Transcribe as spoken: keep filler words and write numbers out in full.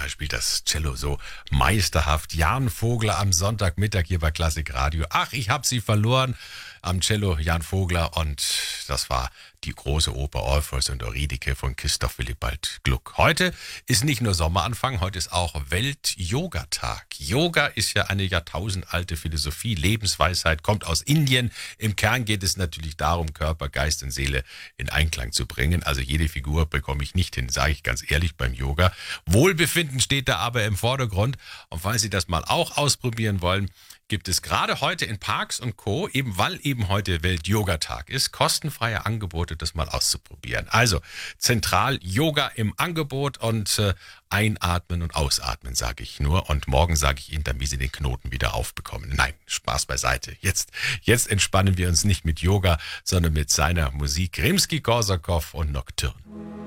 er spielt das Cello so meisterhaft. Jan Vogler am Sonntagmittag hier bei Klassik Radio. Ach, ich hab sie verloren. Am Cello Jan Vogler und das war die große Oper Orpheus und Eurydike von Christoph Willibald Gluck. Heute ist nicht nur Sommeranfang, heute ist auch Welt-Yoga-Tag. Yoga ist ja eine jahrtausendalte Philosophie, Lebensweisheit, kommt aus Indien. Im Kern geht es natürlich darum, Körper, Geist und Seele in Einklang zu bringen. Also jede Figur bekomme ich nicht hin, sage ich ganz ehrlich beim Yoga. Wohlbefinden steht da aber im Vordergrund. Und falls Sie das mal auch ausprobieren wollen, gibt es gerade heute in Parks und Co., eben weil eben heute Welt-Yoga-Tag ist, kostenfreie Angebote, das mal auszuprobieren. Also zentral Yoga im Angebot und äh, einatmen und ausatmen, sage ich nur. Und morgen sage ich Ihnen dann, wie Sie den Knoten wieder aufbekommen. Nein, Spaß beiseite. Jetzt, jetzt entspannen wir uns nicht mit Yoga, sondern mit seiner Musik. Rimsky-Korsakow und Nocturne.